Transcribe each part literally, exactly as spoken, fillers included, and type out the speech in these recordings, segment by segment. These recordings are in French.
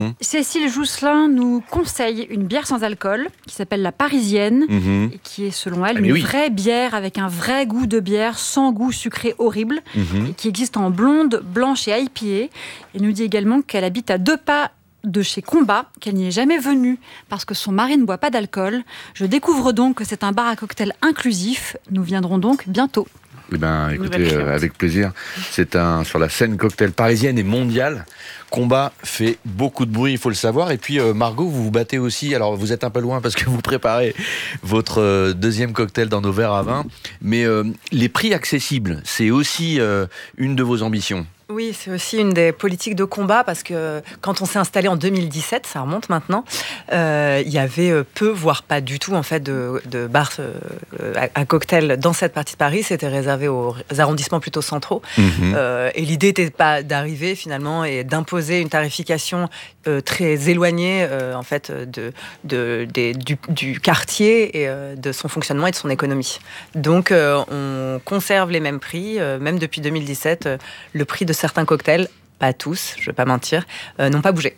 Cécile Jousselin nous conseille une bière sans alcool qui s'appelle la Parisienne mmh. et qui est selon elle ah une oui. vraie bière avec un vrai goût de bière sans goût sucré horrible mmh. et qui existe en blonde, blanche et I P A. Elle nous dit également qu'elle habite à deux pas de chez Combat, qu'elle n'y est jamais venue parce que son mari ne boit pas d'alcool. Je découvre donc que c'est un bar à cocktails inclusif. Nous viendrons donc bientôt. Eh ben, écoutez, euh, avec plaisir. C'est un sur la scène cocktail parisienne et mondiale. Combat fait beaucoup de bruit, il faut le savoir. Et puis euh, Margot, vous vous battez aussi. Alors vous êtes un peu loin parce que vous préparez votre euh, deuxième cocktail dans nos verres à vin. Mais euh, les prix accessibles, c'est aussi euh, une de vos ambitions. Oui, c'est aussi une des politiques de Combat parce que quand on s'est installé en deux mille dix-sept, ça remonte maintenant, euh, il y avait peu, voire pas du tout en fait de, de bars euh, à, à cocktail dans cette partie de Paris. C'était réservé aux arrondissements plutôt centraux. Mmh. Euh, et l'idée n'était pas d'arriver finalement et d'imposer une tarification euh, très éloignée euh, en fait de, de, de, du, du quartier et euh, de son fonctionnement et de son économie. Donc euh, on conserve les mêmes prix, euh, même depuis deux mille dix-sept, euh, le prix de certains cocktails, pas tous, je ne vais pas mentir, euh, n'ont pas bougé.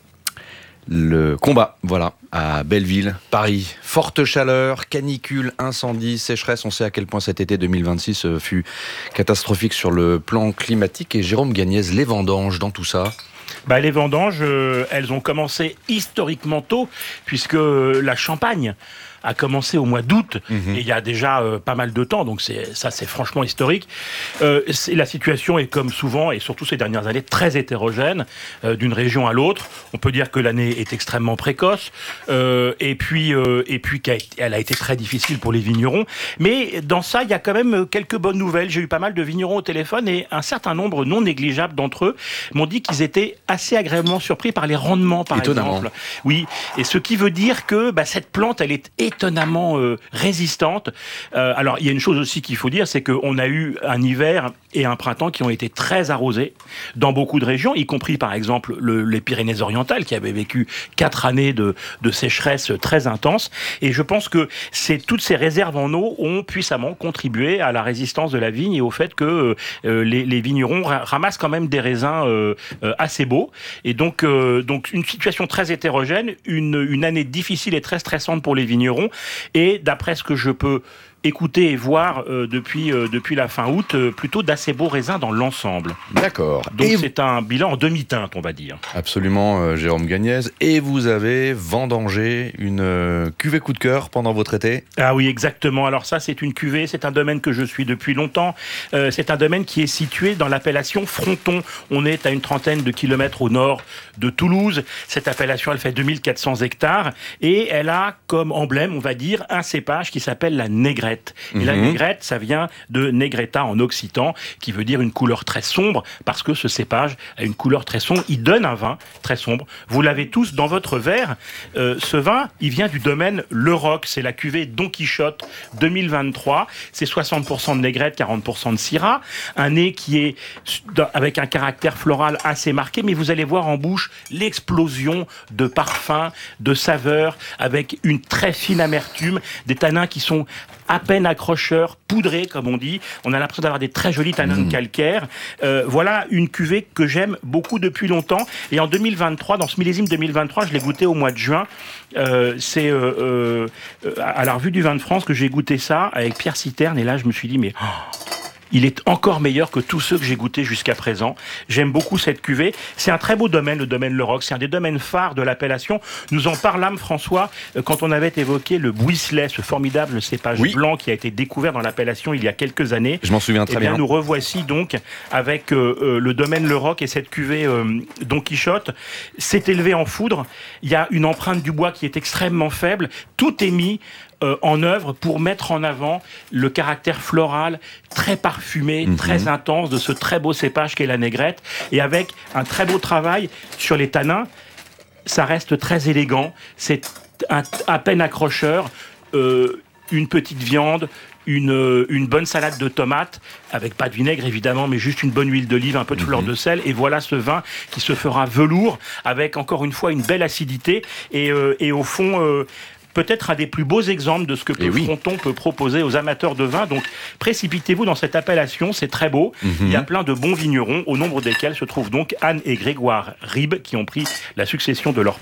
Le Combat, voilà, à Belleville, Paris. Forte chaleur, canicule, incendie, sécheresse. On sait à quel point cet été deux mille vingt-six fut catastrophique sur le plan climatique. Et Jérôme Gagnez, les vendanges dans tout ça. Bah, les vendanges, euh, elles ont commencé historiquement tôt, puisque la Champagne a commencé au mois d'août, mmh. et il y a déjà euh, pas mal de temps, donc c'est, ça c'est franchement historique. Euh, c'est, la situation est comme souvent, et surtout ces dernières années, très hétérogène, euh, d'une région à l'autre. On peut dire que l'année est extrêmement précoce, euh, et puis, euh, et puis qu'elle a été très difficile pour les vignerons. Mais dans ça, il y a quand même quelques bonnes nouvelles. J'ai eu pas mal de vignerons au téléphone, et un certain nombre non négligeable d'entre eux m'ont dit qu'ils étaient assez agréablement surpris par les rendements, par Étonnamment. exemple. Oui, et ce qui veut dire que bah, cette plante, elle est étonnamment euh, résistante. Euh, alors, il y a une chose aussi qu'il faut dire, c'est qu'on a eu un hiver et un printemps qui ont été très arrosés dans beaucoup de régions, y compris par exemple le, les Pyrénées-Orientales, qui avaient vécu quatre années de, de sécheresse très intense. Et je pense que c'est, toutes ces réserves en eau ont puissamment contribué à la résistance de la vigne et au fait que euh, les, les vignerons ra- ramassent quand même des raisins euh, euh, assez beaux. Et donc, euh, donc une situation très hétérogène, une, une année difficile et très stressante pour les vignerons. Et d'après ce que je peux écouter et voir euh, depuis, euh, depuis la fin août, euh, plutôt d'assez beaux raisins dans l'ensemble. D'accord. Donc et c'est un bilan en demi-teinte, on va dire. Absolument, euh, Jérôme Gagnez. Et vous avez vendangé une euh, cuvée coup de cœur pendant votre été ? Ah oui, exactement. Alors ça, c'est une cuvée, c'est un domaine que je suis depuis longtemps. Euh, c'est un domaine qui est situé dans l'appellation Fronton. On est à une trentaine de kilomètres au nord de Toulouse. Cette appellation, elle fait deux mille quatre cents hectares et elle a comme emblème, on va dire, un cépage qui s'appelle la négrette. Et mmh. la négrette, ça vient de negretta en occitan, qui veut dire une couleur très sombre, parce que ce cépage a une couleur très sombre. Il donne un vin très sombre. Vous l'avez tous dans votre verre. Euh, ce vin, il vient du domaine Le Roc. C'est la cuvée Don Quichotte deux mille vingt-trois. C'est soixante pour cent de négrette, quarante pour cent de syrah. Un nez qui est avec un caractère floral assez marqué, mais vous allez voir en bouche l'explosion de parfums, de saveurs, avec une très fine amertume, des tanins qui sont à peine accrocheurs, poudrés comme on dit. On a l'impression d'avoir des très jolis tanins mmh. calcaires. Euh, voilà une cuvée que j'aime beaucoup depuis longtemps. Et en deux mille vingt-trois, dans ce millésime deux mille vingt-trois, je l'ai goûté au mois de juin. Euh, c'est euh, euh, à la Revue du Vin de France que j'ai goûté ça avec Pierre Citerne. Et là, je me suis dit, mais... Oh, il est encore meilleur que tous ceux que j'ai goûtés jusqu'à présent. J'aime beaucoup cette cuvée. C'est un très beau domaine, le domaine Le Roc. C'est un des domaines phares de l'appellation. Nous en parlâmes, François, quand on avait évoqué le Bouisselet, ce formidable cépage oui. blanc qui a été découvert dans l'appellation il y a quelques années. Je m'en souviens très eh bien. bien. Nous revoici donc avec euh, le domaine Le Roc et cette cuvée euh, Don Quichotte. C'est élevé en foudre. Il y a une empreinte du bois qui est extrêmement faible. Tout est mis Euh, en œuvre pour mettre en avant le caractère floral très parfumé, mmh. très intense de ce très beau cépage qu'est la négrette, et avec un très beau travail sur les tanins. Ça reste très élégant, c'est un, à peine accrocheur, euh, une petite viande, Une, une bonne salade de tomates, avec pas de vinaigre évidemment, mais juste une bonne huile d'olive, un peu de mmh. fleur de sel, et voilà ce vin qui se fera velours, avec encore une fois une belle acidité, et, euh, et au fond... Euh, peut-être un des plus beaux exemples de ce que oui. Fronton peut proposer aux amateurs de vin. Donc précipitez-vous dans cette appellation, c'est très beau. Mm-hmm. Il y a plein de bons vignerons, au nombre desquels se trouvent donc Anne et Grégoire Ribes, qui ont pris la succession de leur